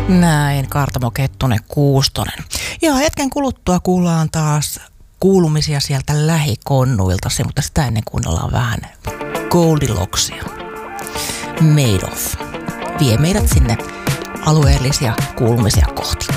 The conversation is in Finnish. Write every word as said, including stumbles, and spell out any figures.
Näin, Kaartamo Kettunen Kuustonen. Ja hetken kuluttua kuullaan taas kuulumisia sieltä lähikonnuilta, se, mutta sitä ennen kuunnellaan vähän Goldilocksia. Made of. Vie meidät sinne alueellisia kuulumisia kohti.